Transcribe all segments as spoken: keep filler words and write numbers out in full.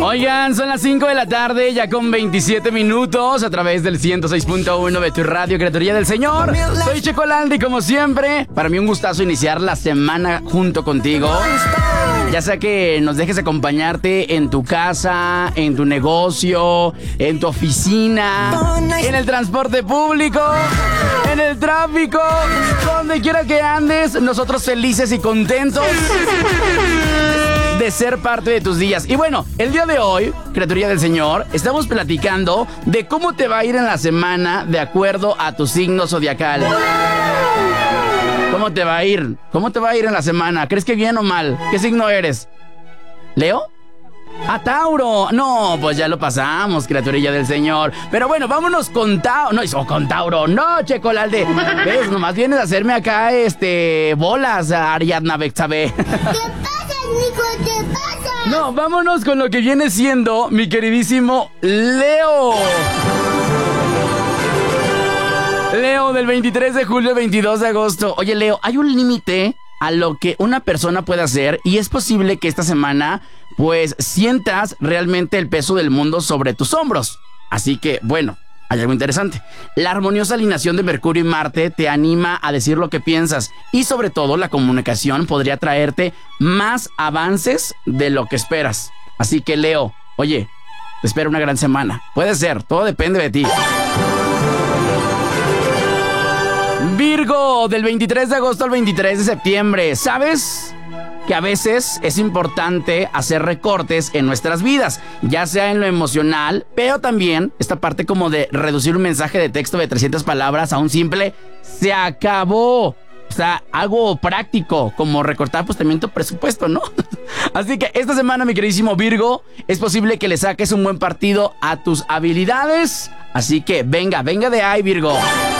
Oigan, son las cinco de la tarde, ya con veintisiete minutos, a través del ciento seis punto uno de tu radio, Criaturía del Señor. Soy Checolalde y como siempre, para mí un gustazo iniciar la semana junto contigo. Ya sea que nos dejes acompañarte en tu casa, en tu negocio, en tu oficina, en el transporte público, en el tráfico, donde quiera que andes, nosotros felices y contentos de ser parte de tus días. Y bueno, el día de hoy, Criaturía del Señor, estamos platicando de cómo te va a ir en la semana de acuerdo a tu signo zodiacal. ¿Cómo te va a ir? ¿Cómo te va a ir en la semana? ¿Crees que bien o mal? ¿Qué signo eres? ¿Leo? ¡Ah, Tauro! No, pues ya lo pasamos, Criaturilla del Señor. Pero bueno, vámonos con Tauro. No, oh, con Tauro. No, Checolalde. ¿Ves? Nomás vienes a hacerme acá, este, bolas, Ariadna Bexabe. ¿Qué pasa, Nico? ¿Qué pasa? No, vámonos con lo que viene siendo mi queridísimo Leo. Leo, del veintitrés de julio al veintidós de agosto. Oye, Leo, hay un límite a lo que una persona puede hacer y es posible que esta semana, pues, sientas realmente el peso del mundo sobre tus hombros. Así que, bueno, hay algo interesante. La armoniosa alineación de Mercurio y Marte te anima a decir lo que piensas y, sobre todo, la comunicación podría traerte más avances de lo que esperas. Así que, Leo, oye, te espera una gran semana. Puede ser, todo depende de ti. Virgo, del veintitrés de agosto al veintitrés de septiembre. ¿Sabes que a veces es importante hacer recortes en nuestras vidas? Ya sea en lo emocional, pero también esta parte como de reducir un mensaje de texto de trescientas palabras a un simple "se acabó". O sea, algo práctico, como recortar pues también tu presupuesto, ¿no? Así que esta semana, mi queridísimo Virgo, es posible que le saques un buen partido a tus habilidades. Así que venga, venga de ahí, Virgo.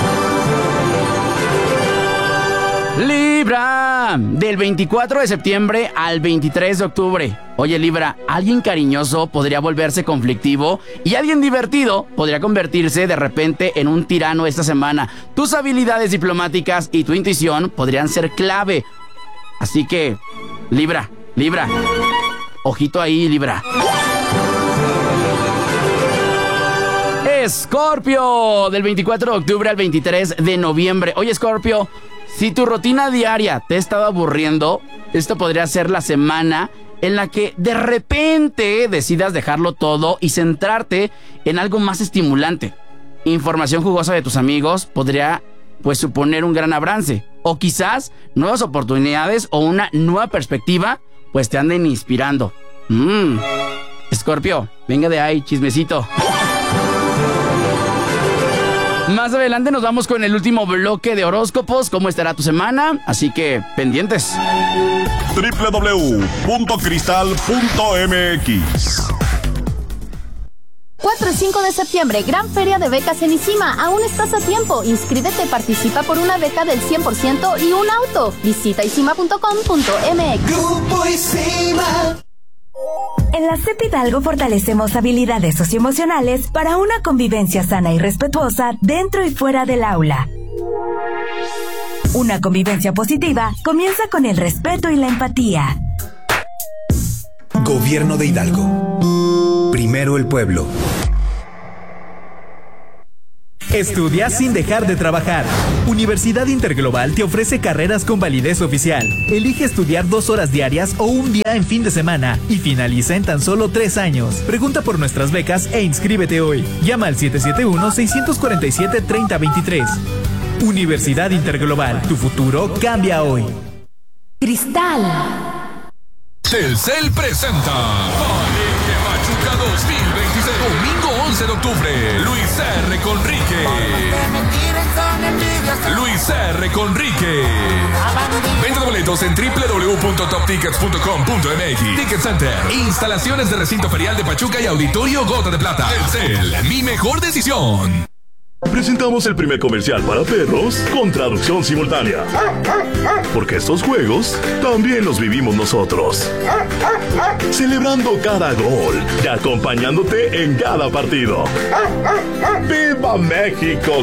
Libra, del veinticuatro de septiembre al veintitrés de octubre. Oye, Libra, alguien cariñoso podría volverse conflictivo y alguien divertido podría convertirse de repente en un tirano esta semana. Tus habilidades diplomáticas y tu intuición podrían ser clave. Así que, Libra, Libra, ojito ahí, Libra. Escorpio, del veinticuatro de octubre al veintitrés de noviembre. Oye, Escorpio, si tu rutina diaria te ha estado aburriendo, esto podría ser la semana en la que de repente decidas dejarlo todo y centrarte en algo más estimulante. Información jugosa de tus amigos podría, pues, suponer un gran avance. O quizás nuevas oportunidades o una nueva perspectiva, pues, te anden inspirando. Mmm. Escorpio, venga de ahí, chismecito. Más adelante nos vamos con el último bloque de horóscopos, cómo estará tu semana, así que pendientes. doble u doble u doble u punto cristal punto m x. cuatro y cinco de septiembre, gran feria de becas en ISIMA. Aún estás a tiempo. Inscríbete, participa por una beca del cien por ciento y un auto. Visita isima punto com punto m x. Grupo ISIMA. En la C E P Hidalgo fortalecemos habilidades socioemocionales para una convivencia sana y respetuosa dentro y fuera del aula. Una convivencia positiva comienza con el respeto y la empatía. Gobierno de Hidalgo. Primero el pueblo. Estudia sin dejar de trabajar. Universidad Interglobal te ofrece carreras con validez oficial. Elige estudiar dos horas diarias o un día en fin de semana y finaliza en tan solo tres años. Pregunta por nuestras becas e inscríbete hoy. Llama al siete siete uno, seis cuatro siete, tres cero dos tres. Universidad Interglobal, tu futuro cambia hoy. Cristal. Telcel presenta Palenque Pachuca dos mil veintiséis. Domingo once de octubre. Luis R. Conrique. Luis R. Conrique. Venta de boletos en doble u doble u doble u punto top tickets punto com punto m x. Ticket Center. Instalaciones de recinto ferial de Pachuca y Auditorio Gota de Plata. Telcel, mi mejor decisión. Presentamos el primer comercial para perros con traducción simultánea. Porque estos juegos también los vivimos nosotros. Celebrando cada gol y acompañándote en cada partido. ¡Viva México,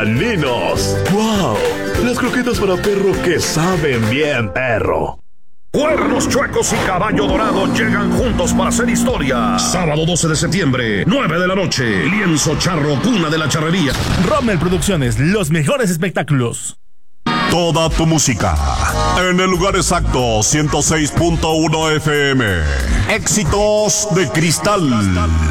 caninos! ¡Wow! Las croquetas para perro que saben bien, perro. Cuernos Chuecos y Caballo Dorado llegan juntos para hacer historia. Sábado doce de septiembre, nueve de la noche. Lienzo Charro, cuna de la charrería. Rommel Producciones, los mejores espectáculos. Toda tu música en el lugar exacto, ciento seis punto uno F M. Éxitos de Cristal.